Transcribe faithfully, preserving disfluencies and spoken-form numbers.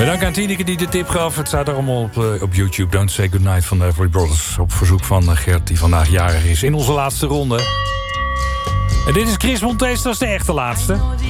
Bedankt aan Tineke die de tip gaf. Het staat allemaal op, uh, op YouTube. Don't Say Goodnight van de Everly Brothers. Op verzoek van uh, Gert die vandaag jarig is. In onze laatste ronde. En dit is Chris Montes, dat is de echte laatste.